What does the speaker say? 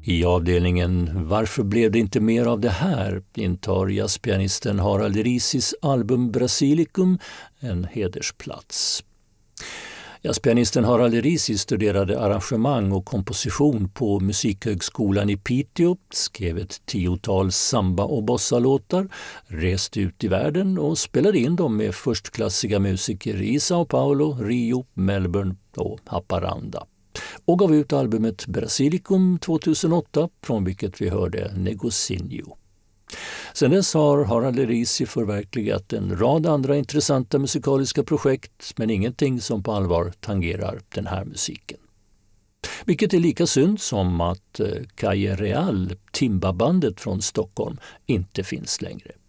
I avdelningen Varför blev det inte mer av det här intar jazzpianisten Harald Risis album Brasilicum en hedersplats. Jazzpianisten Harald Risi studerade arrangemang och komposition på Musikhögskolan i Piteå, skrev ett 10-tal samba- och bossalåtar, reste ut i världen och spelade in dem med förstklassiga musiker i São Paulo, Rio, Melbourne och Haparanda. Och gav ut albumet Brasilicum 2008, från vilket vi hörde Negocinho. Sedan dess har Harald Risi förverkligat en rad andra intressanta musikaliska projekt, men ingenting som på allvar tangerar den här musiken. Vilket är lika synd som att Calle Real, timbabandet från Stockholm, inte finns längre.